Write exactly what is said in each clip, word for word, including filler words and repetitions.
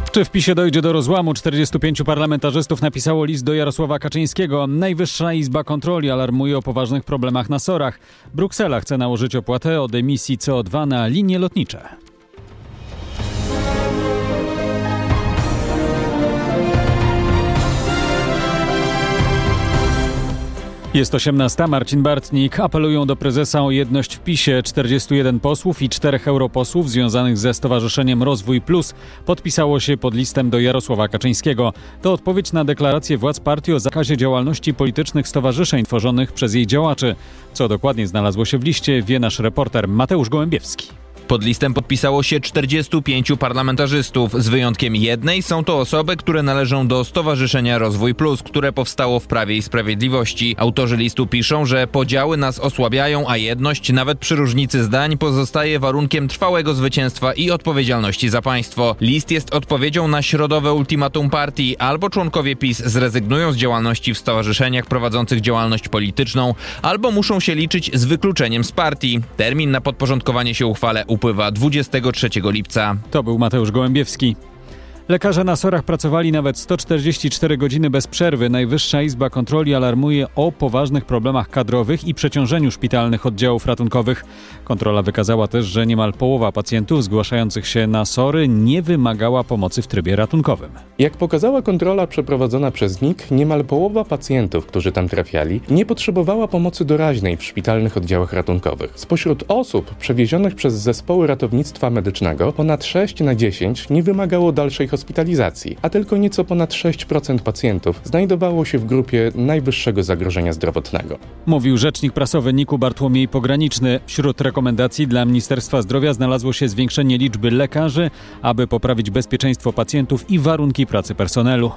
Czy w PiSie dojdzie do rozłamu? czterdziestu pięciu parlamentarzystów napisało list do Jarosława Kaczyńskiego. Najwyższa Izba Kontroli alarmuje o poważnych problemach na SOR-ach. Bruksela chce nałożyć opłatę od emisji C O dwa na linie lotnicze. Jest osiemnasta. Marcin Bartnik. Apelują do prezesa o jedność w PiSie. czterdziestu jeden posłów i czterech europosłów związanych ze Stowarzyszeniem Rozwój Plus podpisało się pod listem do Jarosława Kaczyńskiego. To odpowiedź na deklarację władz partii o zakazie działalności politycznych stowarzyszeń tworzonych przez jej działaczy. Co dokładnie znalazło się w liście, wie nasz reporter Mateusz Gołębiewski. Pod listem podpisało się czterdziestu pięciu parlamentarzystów. Z wyjątkiem jednej są to osoby, które należą do Stowarzyszenia Rozwój Plus, które powstało w Prawie i Sprawiedliwości. Autorzy listu piszą, że podziały nas osłabiają, a jedność nawet przy różnicy zdań pozostaje warunkiem trwałego zwycięstwa i odpowiedzialności za państwo. List jest odpowiedzią na środowe ultimatum partii. Albo członkowie PiS zrezygnują z działalności w stowarzyszeniach prowadzących działalność polityczną, albo muszą się liczyć z wykluczeniem z partii. Termin na podporządkowanie się uchwale upływa dwudziestego trzeciego lipca. To był Mateusz Gołębiewski. Lekarze na SOR-ach pracowali nawet sto czterdzieści cztery godziny bez przerwy. Najwyższa Izba Kontroli alarmuje o poważnych problemach kadrowych i przeciążeniu szpitalnych oddziałów ratunkowych. Kontrola wykazała też, że niemal połowa pacjentów zgłaszających się na SOR-y nie wymagała pomocy w trybie ratunkowym. Jak pokazała kontrola przeprowadzona przez N I K, niemal połowa pacjentów, którzy tam trafiali, nie potrzebowała pomocy doraźnej w szpitalnych oddziałach ratunkowych. Spośród osób przewiezionych przez zespoły ratownictwa medycznego ponad sześć na dziesięć nie wymagało dalszej hospitalizacji, a tylko nieco ponad sześć procent pacjentów znajdowało się w grupie najwyższego zagrożenia zdrowotnego. Mówił rzecznik prasowy N I K-u Bartłomiej Pograniczny. Wśród rekomendacji dla Ministerstwa Zdrowia znalazło się zwiększenie liczby lekarzy, aby poprawić bezpieczeństwo pacjentów i warunki pracy personelu.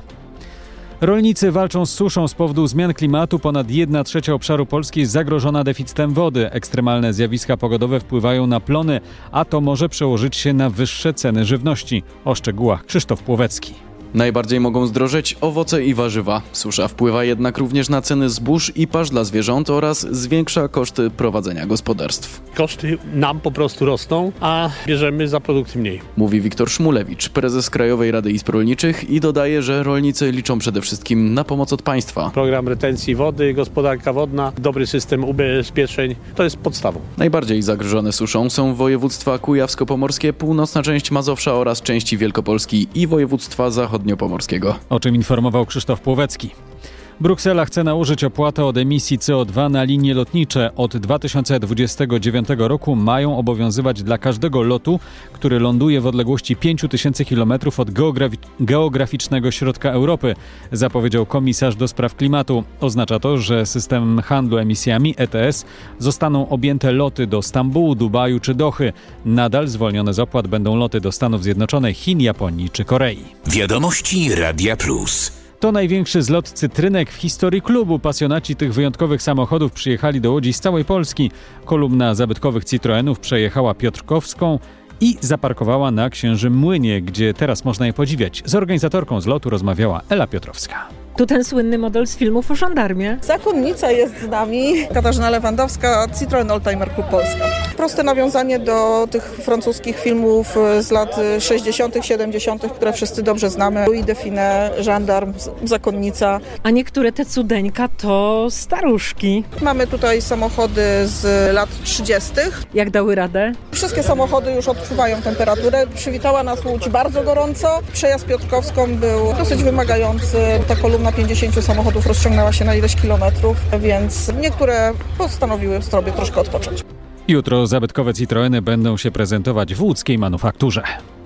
Rolnicy walczą z suszą z powodu zmian klimatu. Ponad jedna trzecia obszaru Polski jest zagrożona deficytem wody. Ekstremalne zjawiska pogodowe wpływają na plony, a to może przełożyć się na wyższe ceny żywności. O szczegółach Krzysztof Płowecki. Najbardziej mogą zdrożeć owoce i warzywa. Susza wpływa jednak również na ceny zbóż i pasz dla zwierząt oraz zwiększa koszty prowadzenia gospodarstw. Koszty nam po prostu rosną, a bierzemy za produkty mniej. Mówi Wiktor Szmulewicz, prezes Krajowej Rady Izb Rolniczych, i dodaje, że rolnicy liczą przede wszystkim na pomoc od państwa. Program retencji wody, gospodarka wodna, dobry system ubezpieczeń to jest podstawą. Najbardziej zagrożone suszą są województwa kujawsko-pomorskie, północna część Mazowsza oraz części Wielkopolski i województwa zachodniopomorskiego. O czym informował Krzysztof Płowecki. Bruksela chce nałożyć opłatę od emisji C O dwa na linie lotnicze. Od dwa tysiące dwudziestego dziewiątego roku mają obowiązywać dla każdego lotu, który ląduje w odległości pięć tysięcy kilometrów od geografi- geograficznego środka Europy, zapowiedział komisarz do spraw klimatu. Oznacza to, że systemem handlu emisjami E T S zostaną objęte loty do Stambułu, Dubaju czy Dochy. Nadal zwolnione z opłat będą loty do Stanów Zjednoczonych, Chin, Japonii czy Korei. Wiadomości Radia Plus. To największy zlot cytrynek w historii klubu. Pasjonaci tych wyjątkowych samochodów przyjechali do Łodzi z całej Polski. Kolumna zabytkowych Citroenów przejechała Piotrkowską i zaparkowała na Księżym Młynie, gdzie teraz można je podziwiać. Z organizatorką zlotu rozmawiała Ela Piotrowska. Tu ten słynny model z filmów o żandarmie. Zakonnica jest z nami, Katarzyna Lewandowska, Citroen Oldtimer Klub Polska. Proste nawiązanie do tych francuskich filmów z lat sześćdziesiątych, siedemdziesiątych, które wszyscy dobrze znamy. Louis Define, Żandarm, Zakonnica. A niektóre te cudeńka to staruszki. Mamy tutaj samochody z lat trzydziestych. Jak dały radę? Wszystkie samochody już odczuwają temperaturę. Przywitała nas Łódź bardzo gorąco. Przejazd Piotrkowską był dosyć wymagający. Ta kolumna pięćdziesięciu samochodów rozciągnęła się na ileś kilometrów, więc niektóre postanowiły sobie troszkę odpocząć. Jutro zabytkowe Citroeny będą się prezentować w łódzkiej manufakturze.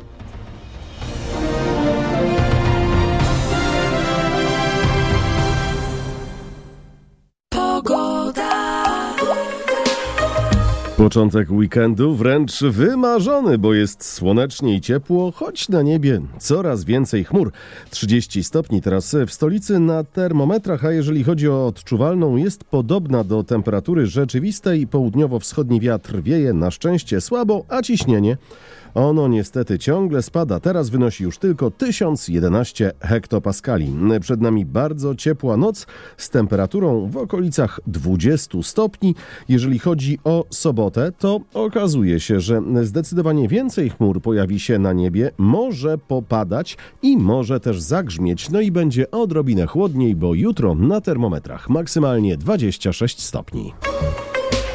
Początek weekendu wręcz wymarzony, bo jest słonecznie i ciepło, choć na niebie coraz więcej chmur. trzydzieści stopni teraz w stolicy na termometrach, a jeżeli chodzi o odczuwalną, jest podobna do temperatury rzeczywistej. Południowo-wschodni wiatr wieje na szczęście słabo, a ciśnienie Ono niestety ciągle spada. Teraz wynosi już tylko tysiąc jedenaście hektopaskali. Przed nami bardzo ciepła noc z temperaturą w okolicach dwudziestu stopni. Jeżeli chodzi o sobotę, to okazuje się, że zdecydowanie więcej chmur pojawi się na niebie, może popadać i może też zagrzmieć. No i będzie odrobinę chłodniej, bo jutro na termometrach maksymalnie dwadzieścia sześć stopni.